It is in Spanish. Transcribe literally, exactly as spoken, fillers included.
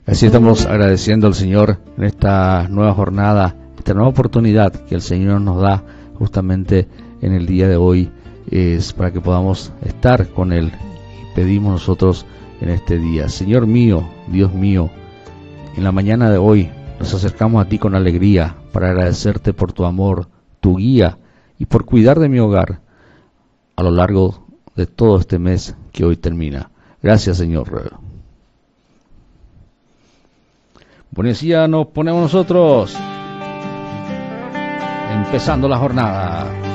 Así estamos agradeciendo al Señor en esta nueva jornada, esta nueva oportunidad que el Señor nos da justamente en el día de hoy, es para que podamos estar con Él. Y pedimos nosotros en este día: Señor mío, Dios mío, en la mañana de hoy nos acercamos a ti con alegría para agradecerte por tu amor, tu guía y por cuidar de mi hogar a lo largo de todo este mes que hoy termina. Gracias, Señor. Bueno, y ya nos ponemos nosotros empezando la jornada.